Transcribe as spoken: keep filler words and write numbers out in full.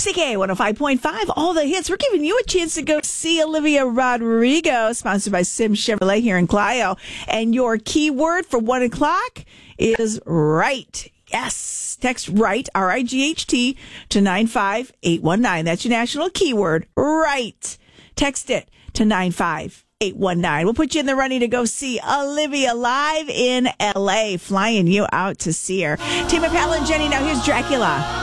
C K one oh five point five, all the hits. We're giving you a chance to go see Olivia Rodrigo, sponsored by Sim Chevrolet here in Clio. And your keyword for one o'clock is right. Yes. Text right, R I G H T, to nine five eight one nine. That's your national keyword, right. Text it to nine five eight one nine. We'll put you in the running to go see Olivia live in L A, flying you out to see her. Team of Hal and Jenny, now here's Dracula.